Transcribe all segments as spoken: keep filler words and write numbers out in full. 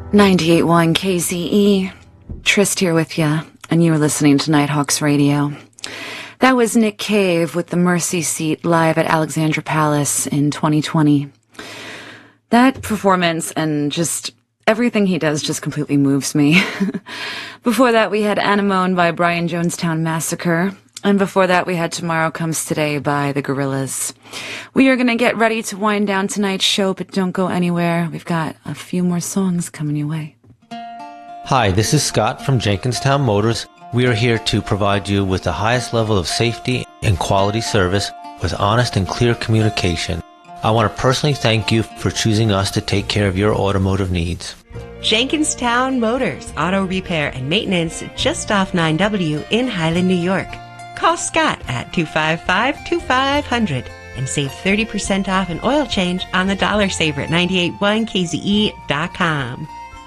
ninety-eight point one K Z E, Trist here with you, and you are listening to Nighthawks Radio. That was Nick Cave with the Mercy Seat live at Alexandra Palace in twenty twenty. That performance and just everything he does just completely moves me. Before that, we had Anemone by Brian Jonestown Massacre. And before that, we had Tomorrow Comes Today by the Gorillaz. We are going to get ready to wind down tonight's show, but don't go anywhere. We've got a few more songs coming your way. Hi, this is Scott from Jenkinstown Motors. We are here to provide you with the highest level of safety and quality service with honest and clear communication. I want to personally thank you for choosing us to take care of your automotive needs. Jenkinstown Motors, auto repair and maintenance just off nine W in Highland, New York. Call Scott at two five five, two five zero zero and save thirty percent off an oil change on the Dollar Saver at ninety-eight point one K Z E dot com.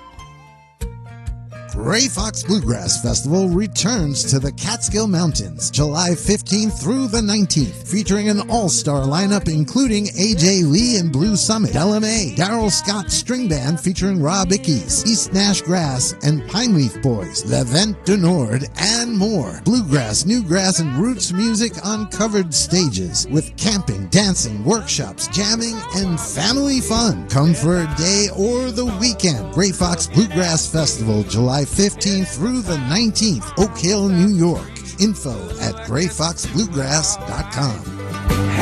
Gray Fox Bluegrass Festival returns to the Catskill Mountains July fifteenth through the nineteenth, featuring an all-star lineup including A J Lee and Blue Summit, L M A, Daryl Scott String Band featuring Rob Ickes, East Nash Grass and Pine Leaf Boys, Le Vent du Nord, and more. Bluegrass, newgrass, and roots music on covered stages with camping, dancing, workshops, jamming, and family fun. Come for a day or the weekend. Gray Fox Bluegrass Festival, July fifteenth through the nineteenth, Oak Hill, New York. Info at gray fox bluegrass dot com.